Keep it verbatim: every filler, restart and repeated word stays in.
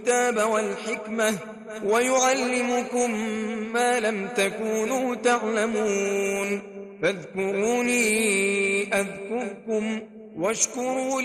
الكتاب والحكمة ويعلمكم ما لم تكونوا تعلمون فاذكروني أذكركم واشكروا